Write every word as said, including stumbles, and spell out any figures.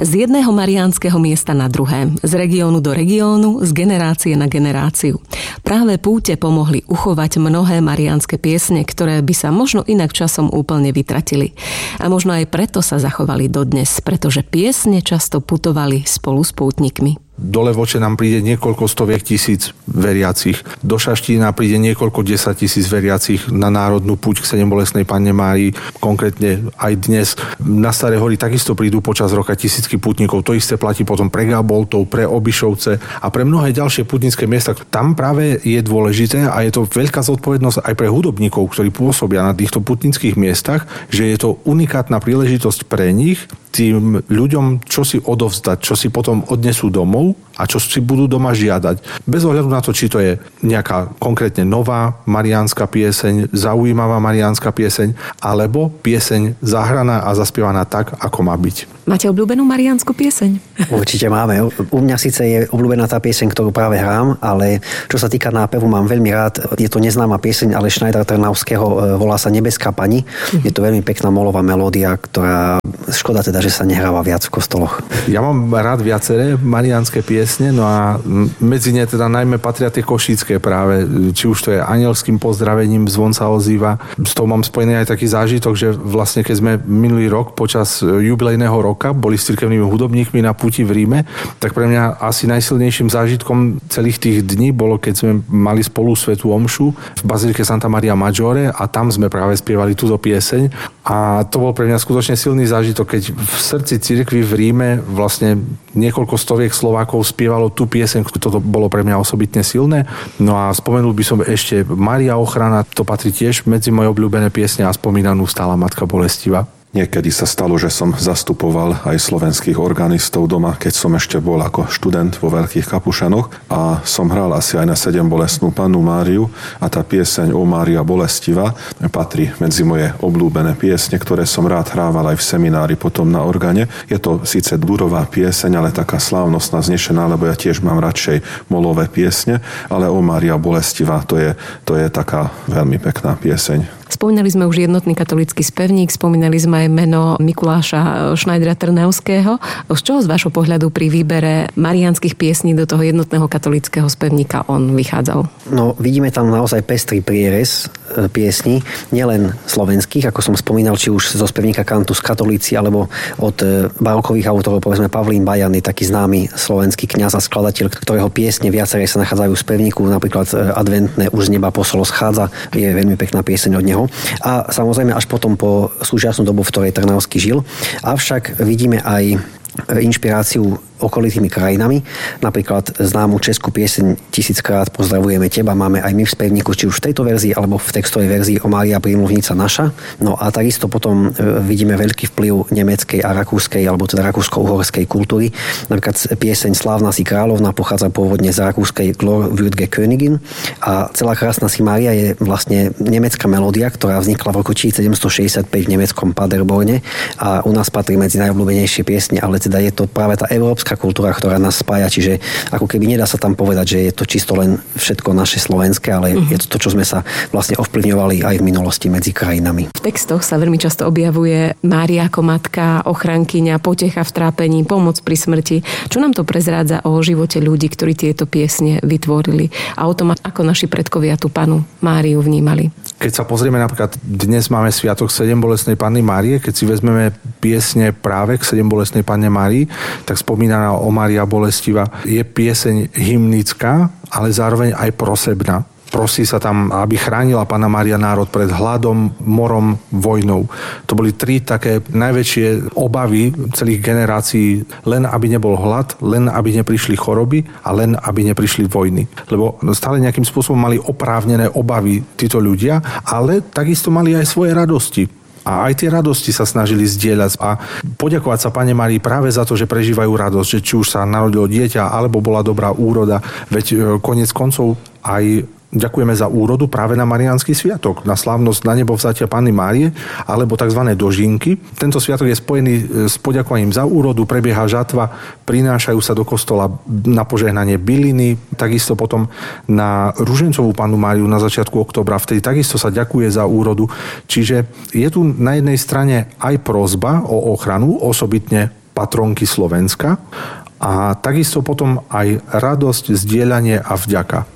Z jedného mariánskeho miesta na druhé, z regiónu do regiónu, z generácie na generáciu. Práve púte pomohli uchovať mnohé mariánske piesne, ktoré by sa možno inak časom úplne vytratili. A možno aj preto sa zachovali dodnes, pretože piesne často putovali spolu s pútnikmi. Do Levoče nám príde niekoľko stoviek tisíc veriacich. Do Šaštína príde niekoľko desať tisíc veriacich na národnú púť k sedembolestnej Panne Márii. Konkrétne aj dnes na Staré hory takisto prídu počas roka tisícky pútnikov. To isté platí potom pre Gaboltov, pre Obišovce a pre mnohé ďalšie pútnické miesta. Tam práve je dôležité a je to veľká zodpovednosť aj pre hudobníkov, ktorí pôsobia na týchto pútnických miestach, že je to unikátna príležitosť pre nich tým ľuďom, čo si odovzdať, čo si potom odnesú domov a čo si budú doma žiadať. Bez ohľadu na to, či to je nejaká konkrétne nová mariánska pieseň, zaujímavá mariánska pieseň, alebo pieseň zahraná a zaspievaná tak, ako má byť. Máte obľúbenú mariánsku pieseň? Určite máme. U mňa síce je obľúbená tá pieseň, ktorú práve hrám, ale čo sa týka nápevu, mám veľmi rád. Je to neznáma pieseň, ale Šnajdra Trnavského, volá sa Nebeská pani. Je to veľmi pekná molová melódia, ktorá škoda teda, že sa nehráva viac v kostoloch. Ja mám rád viaceré mariánske piesne, no a medzi ne teda najmä patria tie košícke práve, či už to je Anielským pozdravením, zvon sa ozýva. S toho mám spojený aj taký zážitok, že vlastne keď sme minulý rok počas jubilejného roka boli s cirkevnými hudobníkmi na púti v Ríme, tak pre mňa asi najsilnejším zážitkom celých tých dní bolo, keď sme mali spolu svätú omšu v bazilike Santa Maria Maggiore a tam sme práve spievali túto pieseň a to bol pre mňa skutočne silný zážitok, keď v srdci cirkvi v Ríme vlastne niekoľko stoviek Slovákov spievalo tú pieseň, toto bolo pre mňa osobitne silné. No a spomenul by som ešte Mária Ochrana, to patrí tiež medzi moje obľúbené piesne a spomínanú Stála Matka Bolestiva. Niekedy sa stalo, že som zastupoval aj slovenských organistov doma, keď som ešte bol ako študent vo Veľkých Kapušanoch a som hral asi aj na sedembolestnú Pannu Máriu a tá pieseň O Mária Bolestiva patrí medzi moje obľúbené piesne, ktoré som rád hrával aj v seminári potom na organe. Je to síce durová pieseň, ale taká slávnostná, znešená, lebo ja tiež mám radšej molové piesne, ale O Mária Bolestiva to je, to je taká veľmi pekná pieseň. Spomínali sme už jednotný katolícky spevník, spomínali sme aj meno Mikuláša Šnajdra Trnavského. Z čoho z vášho pohľadu pri výbere mariánskych piesní do toho jednotného katolíckeho spevníka on vychádzal? No, vidíme tam naozaj pestrý prierez piesní, nielen slovenských, ako som spomínal, či už zo spevníka Cantus Catholici, alebo od barokových autorov, povedzme Pavlín Bajan je taký známy slovenský kňaz a skladateľ, ktorého piesne viaceré sa nachádzajú v spevníku, napríklad adventné Už z neba posolo schádza, je veľmi pekná pieseň od neho. A samozrejme až potom po súčasnú dobu, v ktorej Trnavský žil. Avšak vidíme aj inšpiráciu okolitými krajinami. Napríklad známu českú pieseň Tisíckrát pozdravujeme teba máme aj my v spevníku, či už v tejto verzii alebo v textovej verzii O Mária prímluvnica naša. No a takisto potom vidíme veľký vplyv nemeckej a rakúskej alebo teda rakúsko-uhorskej kultúry. Napríklad pieseň Slávna si kráľovna pochádza pôvodne z rakúskej Glor würdge Königin a celá krásna si Mária je vlastne nemecká melódia, ktorá vznikla v roku tisícsedemstošesťdesiatpäť v nemeckom Paderborne a u nás patrí medzi najobľúbenejšie piesne, ale teda je to práve tá európska kultúra, ktorá nás spája, čiže ako keby nedá sa tam povedať, že je to čisto len všetko naše slovenské, ale uh-huh. je to to, čo sme sa vlastne ovplyvňovali aj v minulosti medzi krajinami. V textoch sa veľmi často objavuje Mária ako matka, ochrankyňa, potecha v trápení, pomoc pri smrti. Čo nám to prezrádza o živote ľudí, ktorí tieto piesne vytvorili a o tom, ako naši predkovia tú Pannu Máriu vnímali? Keď sa pozrieme napríklad, dnes máme sviatok sedembolestnej Panny Márie, keď si vezmeme piesne práve k sedembolestnej Panne Márii, tak spomínaná O Mária Bolestiva je pieseň hymnická, ale zároveň aj prosebná. Prosí sa tam, aby chránila Panna Mária národ pred hladom, morom, vojnou. To boli tri také najväčšie obavy celých generácií, len aby nebol hlad, len aby neprišli choroby a len aby neprišli vojny. Lebo stále nejakým spôsobom mali oprávnené obavy títo ľudia, ale takisto mali aj svoje radosti. A aj tie radosti sa snažili zdieľať a poďakovať sa Panne Márii práve za to, že prežívajú radosť, že či už sa narodilo dieťa, alebo bola dobrá úroda. Veď koniec koncov aj ďakujeme za úrodu práve na Mariánsky sviatok, na slávnosť na nebo vzatia Panny Márie, alebo tzv. Dožinky. Tento sviatok je spojený s poďakovaním za úrodu, prebieha žatva, prinášajú sa do kostola na požehnanie byliny, takisto potom na Ružencovú Pannu Máriu na začiatku októbra, vtedy takisto sa ďakuje za úrodu. Čiže je tu na jednej strane aj prosba o ochranu, osobitne patronky Slovenska a takisto potom aj radosť, zdieľanie a vďaka.